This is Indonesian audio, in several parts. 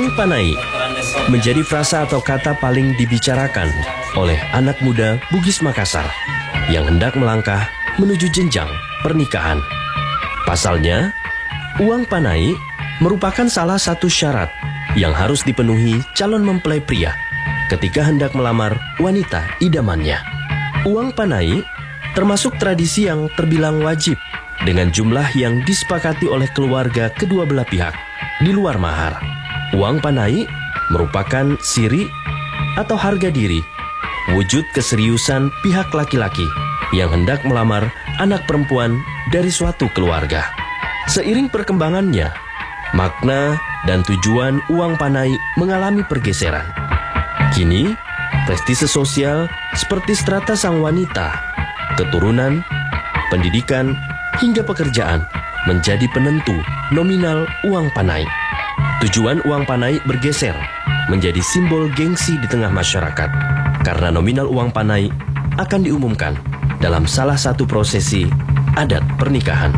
Uang Panai menjadi frasa atau kata paling dibicarakan oleh anak muda Bugis Makassar yang hendak melangkah menuju jenjang pernikahan. Pasalnya, uang panai merupakan salah satu syarat yang harus dipenuhi calon mempelai pria ketika hendak melamar wanita idamannya. Uang panai termasuk tradisi yang terbilang wajib dengan jumlah yang disepakati oleh keluarga kedua belah pihak di luar mahar. Uang panai merupakan siri atau harga diri, wujud keseriusan pihak laki-laki yang hendak melamar anak perempuan dari suatu keluarga. Seiring perkembangannya, makna dan tujuan uang panai mengalami pergeseran. Kini, prestise sosial seperti strata sang wanita, keturunan, pendidikan, hingga pekerjaan menjadi penentu nominal uang panai. Tujuan uang panai bergeser menjadi simbol gengsi di tengah masyarakat karena nominal uang panai akan diumumkan dalam salah satu prosesi adat pernikahan.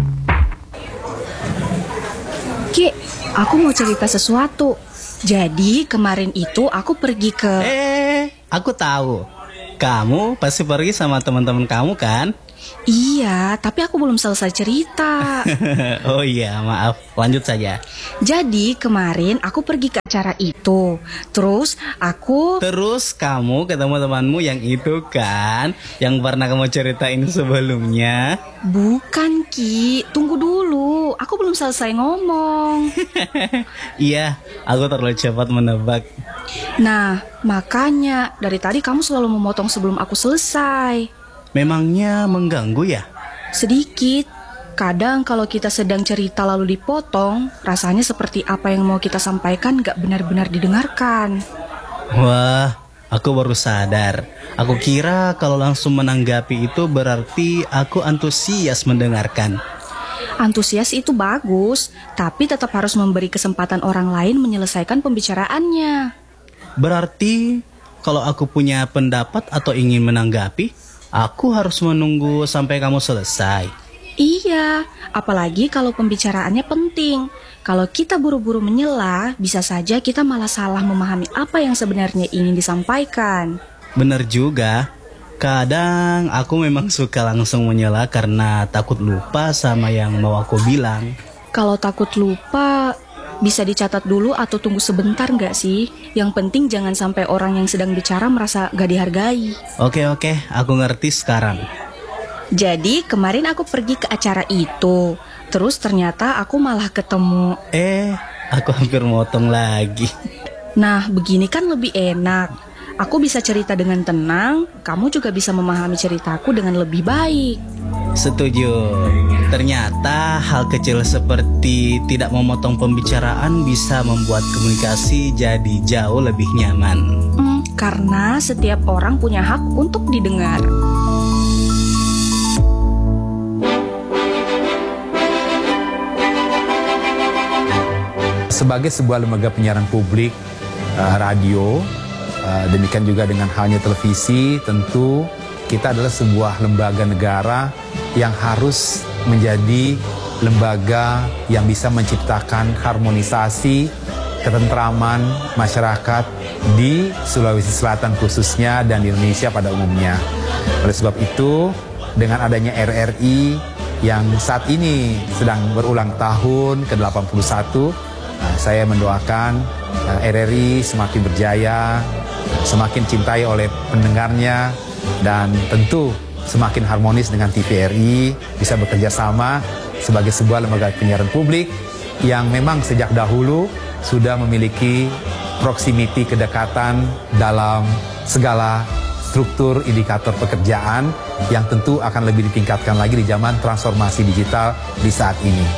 Ki, aku mau cerita sesuatu. Jadi kemarin itu aku pergi ke... Aku tahu. Kamu pasti pergi sama teman-teman kamu kan? Iya, tapi aku belum selesai cerita. Oh iya, maaf. Lanjut saja. Jadi kemarin aku pergi ke acara itu. Terus kamu ketemu temanmu yang itu kan? Yang pernah kamu ceritain sebelumnya? Bukan, Ki. Tunggu dulu. Aku belum selesai ngomong. Iya, aku terlalu cepat menebak. Nah, makanya dari tadi kamu selalu memotong sebelum aku selesai. Memangnya mengganggu ya? Sedikit. Kadang kalau kita sedang cerita lalu dipotong, rasanya seperti apa yang mau kita sampaikan gak benar-benar didengarkan. Wah, aku baru sadar. Aku kira kalau langsung menanggapi itu berarti aku antusias mendengarkan. Antusias itu bagus, tapi tetap harus memberi kesempatan orang lain menyelesaikan pembicaraannya. Berarti kalau aku punya pendapat atau ingin menanggapi, aku harus menunggu sampai kamu selesai. Iya, apalagi kalau pembicaraannya penting. Kalau kita buru-buru menyela, bisa saja kita malah salah memahami apa yang sebenarnya ingin disampaikan. Benar juga. Kadang aku memang suka langsung menyela karena takut lupa sama yang mau aku bilang. Kalau takut lupa, bisa dicatat dulu atau tunggu sebentar nggak sih? Yang penting jangan sampai orang yang sedang bicara merasa gak dihargai. Oke, aku ngerti sekarang. Jadi kemarin aku pergi ke acara itu. Terus ternyata aku malah ketemu... Aku hampir motong lagi. Nah, begini kan lebih enak. Aku bisa cerita dengan tenang, kamu juga bisa memahami ceritaku dengan lebih baik. Setuju. Ternyata hal kecil seperti tidak memotong pembicaraan bisa membuat komunikasi jadi jauh lebih nyaman. Karena setiap orang punya hak untuk didengar. Sebagai sebuah lembaga penyiaran publik, radio, demikian juga dengan halnya televisi, tentu kita adalah sebuah lembaga negara yang harus menjadi lembaga yang bisa menciptakan harmonisasi, ketentraman masyarakat di Sulawesi Selatan khususnya dan di Indonesia pada umumnya. Oleh sebab itu, dengan adanya RRI yang saat ini sedang berulang tahun ke-81, saya mendoakan RRI semakin berjaya, semakin cintai oleh pendengarnya, dan tentu semakin harmonis dengan TVRI, bisa bekerja sama sebagai sebuah lembaga penyiaran publik yang memang sejak dahulu sudah memiliki proximity, kedekatan dalam segala struktur indikator pekerjaan yang tentu akan lebih ditingkatkan lagi di zaman transformasi digital di saat ini.